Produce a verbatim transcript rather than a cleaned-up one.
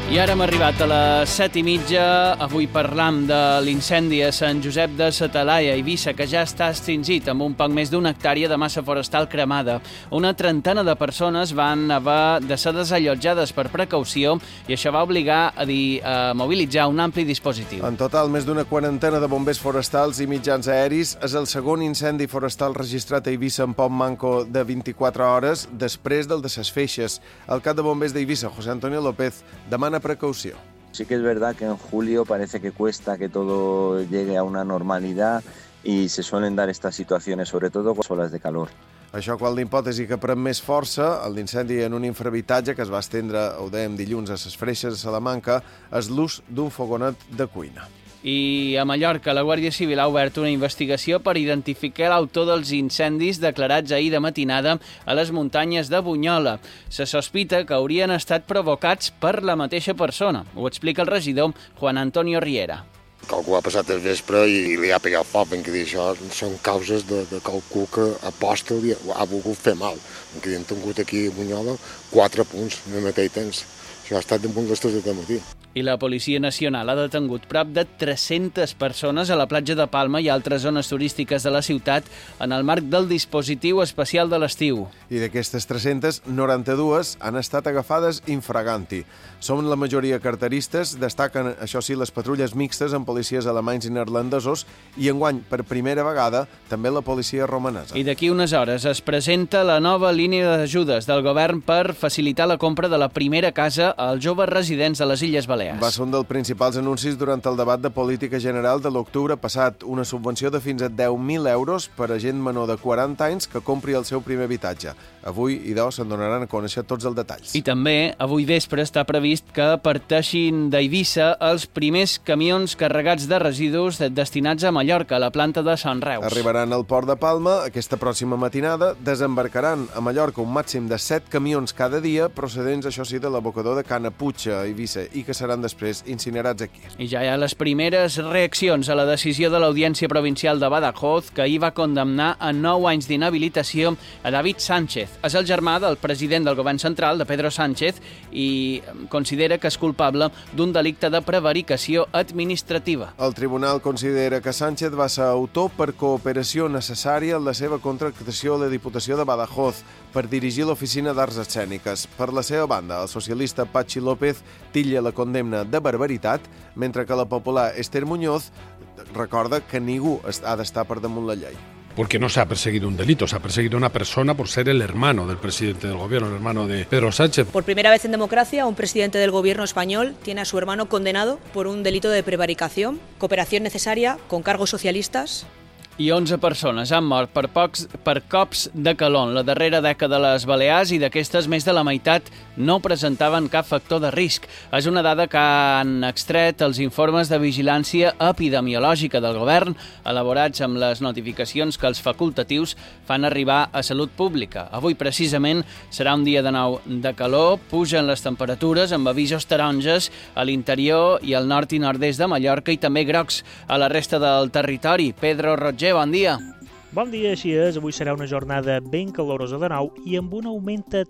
I ara hem arribat a les set i mitja. Avui parlam de l'incendi a Sant Josep de sa Talaia, a Eivissa, que ja està extingit amb un poc més d'una hectàrea de massa forestal cremada. Una trentena de persones van haver de ser desallotjades per precaució i això va obligar a, dir, a mobilitzar un ampli dispositiu. En total, més d'una quarantena de bombers forestals i mitjans aeris. És el segon incendi forestal registrat a Eivissa en poc manco de vint-i-quatre hores després del de ses Feixes. El cap de bombers d'Eivissa, José Antonio López, demana precaució. Sí que es verdad que en julio parece que cuesta que todo llegue a una normalidad y se suelen dar estas situaciones, sobre todo con olas de calor. Això qual d'hipòtesi que pren més força, el d'incendi en un infrahabitatge que es va estendre, ho dèiem dilluns, a ses Freixes de Salamanca, és l'ús d'un fogonet de cuina. I a Mallorca, la Guàrdia Civil ha obert una investigació per identificar l'autor dels incendis declarats ahir de matinada a les muntanyes de Bunyola. Se sospita que haurien estat provocats per la mateixa persona. Ho explica el regidor Juan Antonio Riera. Que algú ha passat el vespre i li ha pegat foc, en què dir, això són causes de, de qualcú que aposta i ha volgut fer mal. En què dir, hem tingut aquí a Bunyola quatre punts en aquell temps. Això ha estat damunt les tres del matí. I la Policia Nacional ha detengut prop de tres-centes persones a la platja de Palma i altres zones turístiques de la ciutat en el marc del dispositiu especial de l'estiu. I d'aquestes tres-centes, noranta-dues han estat agafades infraganti. Són la majoria carteristes, destaquen, això sí, les patrulles mixtes amb policies alemanys i neerlandesos i enguany, per primera vegada, també la policia romanesa. I d'aquí unes hores es presenta la nova línia d'ajudes del govern per facilitar la compra de la primera casa als joves residents de les Illes Balears. Va ser un dels principals anuncis durant el debat de política general de l'octubre passat, una subvenció de fins a deu mil euros per a gent menor de quaranta anys que compri el seu primer habitatge. Avui, idò, se'n donaran a conèixer tots els detalls. I també, avui vespre, està previst que parteixin d'Eivissa els primers camions carregats de residus destinats a Mallorca, a la planta de Sant Reus. Arribaran al port de Palma aquesta pròxima matinada, desembarcaran a Mallorca un màxim de set camions cada dia, procedents, això sí, de l'abocador de Cana Puig, a Eivissa, i que seran després incinerats aquí. I ja hi ha les primeres reaccions a la decisió de l'Audiència Provincial de Badajoz, que ahir va condemnar a nou anys d'inhabilitació a David Sánchez. És el germà del president del govern central, de Pedro Sánchez, i considera que és culpable d'un delicte de prevaricació administrativa. El tribunal considera que Sánchez va ser autor per cooperació necessària en la seva contractació a la Diputació de Badajoz per dirigir l'Oficina d'Arts Escèniques. Per la seva banda, el socialista Patxi López titlla la condemna de barbaritat, mentre que la popular Esther Muñoz recorda que ningú ha d'estar per damunt la llei. Porque no se ha perseguido un delito, se ha perseguido a una persona por ser el hermano del presidente del gobierno, el hermano de Pedro Sánchez. Por primera vez en democracia, un presidente del gobierno español tiene a su hermano condenado por un delito de prevaricación, cooperación necesaria con cargos socialistas. I onze persones han mort per, pocs, per cops de calor en la darrera dècada a les Balears i d'aquestes més de la meitat no presentaven cap factor de risc. És una dada que han extret els informes de vigilància epidemiològica del govern elaborats amb les notificacions que els facultatius fan arribar a Salut Pública. Avui, precisament, serà un dia de nou de calor, pugen les temperatures amb avisos taronges a l'interior i al nord i nord-est de Mallorca i també grocs a la resta del territori. Pedro Roger, bon dia. Bon dia, així és. Avui serà una jornada ben calorosa de nou i amb un augment